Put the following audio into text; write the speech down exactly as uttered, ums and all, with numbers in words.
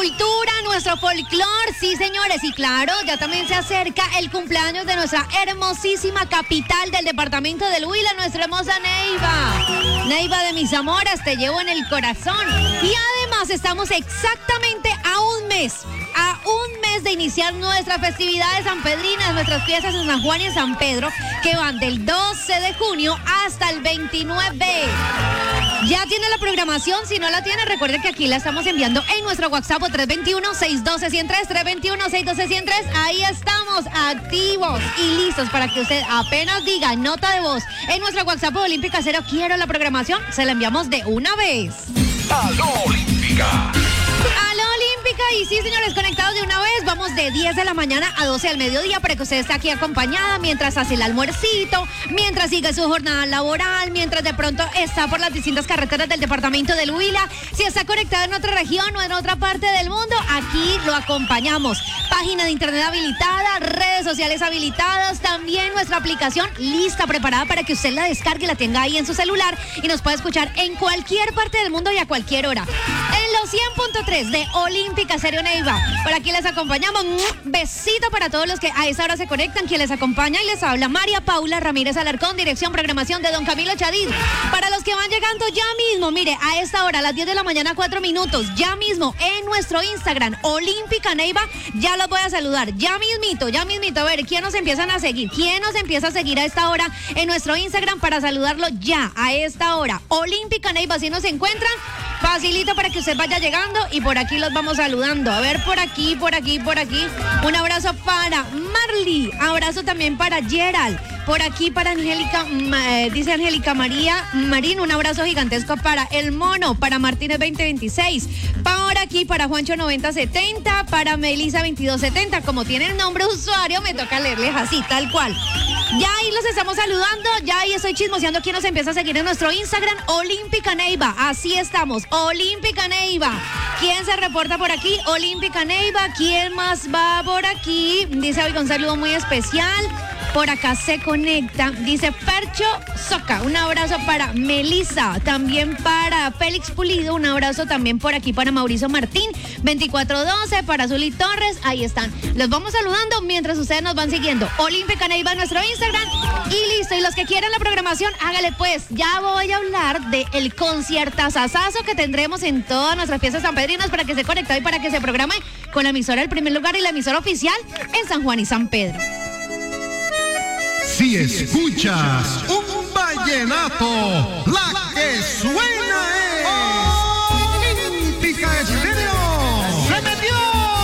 cultura, nuestro folclore, sí señores, y claro, ya también se acerca el cumpleaños de nuestra hermosísima capital del departamento del Huila, nuestra hermosa Neiva. Neiva de mis amores, te llevo en el corazón. Y además estamos exactamente a un mes, a un mes de iniciar nuestras festividades sanpedrinas, nuestras fiestas en San Juan y en San Pedro, que van del doce de junio hasta el veintinueve. Ya tiene la programación, si no la tiene, recuerde que aquí la estamos enviando en nuestro WhatsApp tres dos uno, seis uno dos, uno cero tres, tres dos uno, seis uno dos, uno cero tres. Ahí estamos, activos y listos para que usted apenas diga nota de voz en nuestro WhatsApp de Olímpica Cero, quiero la programación, se la enviamos de una vez. Aló Olímpica. Aló Olímpica, y sí señores, conectados de una vez, vamos de diez de la mañana a doce del mediodía para que usted esté aquí acompañada mientras hace el almuercito, mientras sigue su jornada laboral, mientras de pronto está por las distintas carreteras del departamento del Huila. Si está conectado en otra región o en otra parte del mundo, aquí lo acompañamos. Página de internet habilitada, redes sociales habilitadas, también nuestra aplicación lista, preparada para que usted la descargue y la tenga ahí en su celular y nos pueda escuchar en cualquier parte del mundo y a cualquier hora. En los cien punto tres de Olímpica Stereo Neiva, por aquí les acompañamos. Besito para todos los que a esa hora se conectan. Quien les acompaña y les habla, María Paula Ramírez Alarcón, dirección, programación de don Camilo Chadid. Para los que van llegando ya mismo, mire, a esta hora, a las diez de la mañana, cuatro minutos, ya mismo en nuestro Instagram, Olímpica Neiva, ya los voy a saludar, ya mismito, ya mismito. A ver, ¿quién nos empiezan a seguir? ¿Quién nos empieza a seguir a esta hora en nuestro Instagram para saludarlo ya a esta hora? Olímpica Neiva, si nos encuentran, facilito para que usted vaya llegando y por aquí los vamos saludando. A ver, por aquí, por aquí, por aquí. Un abrazo para Marley, abrazo también para Gerald. Por aquí para Angélica, eh, dice Angélica María Marín, un abrazo gigantesco para El Mono, para Martínez veinte veintiséis, por aquí para Juancho noventa setenta, para Melisa veintidós setenta. Como tiene el nombre usuario, me toca leerles así, tal cual. Ya ahí los estamos saludando, ya ahí estoy chismoseando quién nos empieza a seguir en nuestro Instagram, Olímpica Neiva. Así estamos, Olímpica Neiva. ¿Quién se reporta por aquí? Olímpica Neiva. ¿Quién más va por aquí? Dice hoy un saludo muy especial. Por acá se conecta, dice Percho Soca, un abrazo para Melissa, también para Félix Pulido, un abrazo también por aquí para Mauricio Martín, veinticuatro doce, para Zuli Torres, ahí están. Los vamos saludando mientras ustedes nos van siguiendo. Olímpica Neiva en nuestro Instagram y listo. Y los que quieran la programación, hágale pues. Ya voy a hablar del conciertazazazo que tendremos en todas nuestras fiestas sanpedrinas para que se conecte y para que se programe con la emisora del primer lugar y la emisora oficial en San Juan y San Pedro. Si escuchas un vallenato, la que suena.